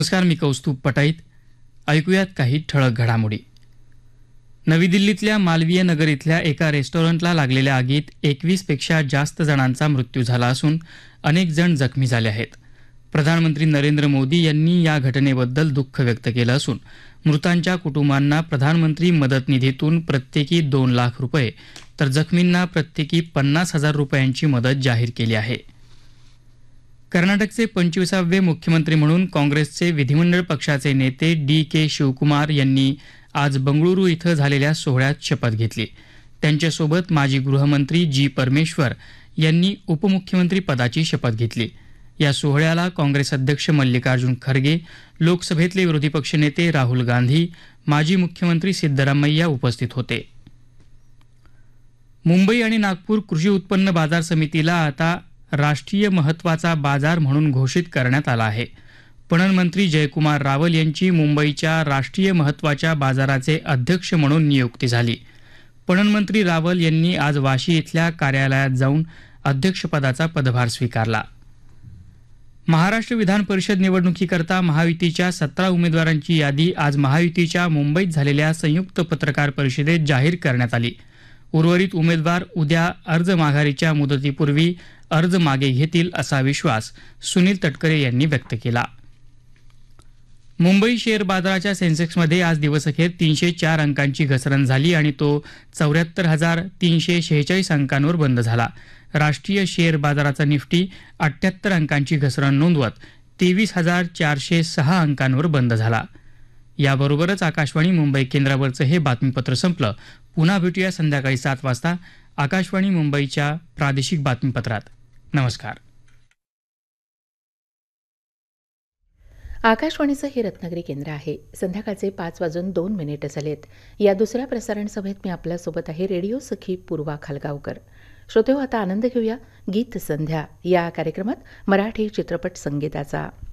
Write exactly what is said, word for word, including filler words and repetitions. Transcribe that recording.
नमस्कार, मी कौस्तुभ पटाईत. ऐकूयात काही ठळक घडामोडी. नवी दिल्लीतल्या मालवीय नगर इथल्या एका रेस्टॉरंटला लागलेल्या आगीत एकवीस पेक्षा जास्त जणांचा मृत्यू झाला असून अनेक जण जखमी झाले आहेत. प्रधानमंत्री नरेंद्र मोदी यांनी या घटनेबद्दल दुःख व्यक्त केलं असून मृतांच्या कुटुंबांना प्रधानमंत्री मदत निधीतून प्रत्येकी दोन लाख रुपये तर जखमींना प्रत्येकी पन्नास हजार रुपयांची मदत जाहीर केली आहे. कर्नाटकचे पंचवीसावे मुख्यमंत्री म्हणून काँग्रेसचे विधिमंडळ पक्षाचे नेते डी के शिवकुमार यांनी आज बंगळुरू इथं झालेल्या सोहळ्यात शपथ घेतली. त्यांच्यासोबत माजी गृहमंत्री जी परमेश्वर यांनी उपमुख्यमंत्री पदाची शपथ घेतली. या सोहळ्याला काँग्रेस अध्यक्ष मल्लिकार्जुन खरगे, लोकसभेतले विरोधी पक्षनेते राहुल गांधी, माजी मुख्यमंत्री सिद्धरामय्या उपस्थित होते. मुंबई आणि नागपूर कृषी उत्पन्न बाजार समितीला आता राष्ट्रीय महत्त्वाचा बाजार म्हणून घोषित करण्यात आला आहे. पणन मंत्री जयकुमार रावल यांची मुंबईच्या राष्ट्रीय महत्त्वाच्या बाजाराचे अध्यक्ष म्हणून नियुक्ती झाली. पणन मंत्री रावल यांनी आज वाशी इथल्या कार्यालयात जाऊन अध्यक्षपदाचा पदभार स्वीकारला. महाराष्ट्र विधान परिषद निवडणुकीकरता महायुतीच्या सतरा उमेदवारांची यादी आज महायुतीच्या मुंबईत झालेल्या संयुक्त पत्रकार परिषदेत जाहीर करण्यात आली. उर्वरित उमेदवार उद्या अर्ज माघारीच्या मुदतीपूर्वी अर्ज मागे घेतील असा विश्वास सुनील तटकरे यांनी व्यक्त केला. मुंबई शेअर बाजाराच्या सेन्सेक्समध्ये आज दिवसअखेर तीनशे चार अंकांची घसरण झाली आणि तो चौऱ्याहत्तर हजार तीनशे शेहेचाळीस अंकांवर बंद झाला. राष्ट्रीय शेअर बाजाराचा निफ्टी अठ्ठ्याहत्तर अंकांची घसरण नोंदवत तेवीस हजार चारशे सहा अंकांवर बंद झाला. याबरोबरच आकाशवाणी मुंबई केंद्रावरचं हे बातमीपत्र संपलं. पुन्हा भेटूया संध्याकाळी सात वाजता आकाशवाणी मुंबईच्या प्रादेशिक बातमीपत्रात. नमस्कार. आकाशवाणीचं हे रत्नागिरी केंद्र आहे. संध्याकाळचे पाच वाजून दोन मिनिटं झालेत. या दुसऱ्या प्रसारण सभेत मी आपल्यासोबत आहे रेडिओ सखी पूर्वा खालगावकर. श्रोतेहो, आता आनंद घेऊया गीत संध्या या कार्यक्रमात मराठी चित्रपट संगीताचा.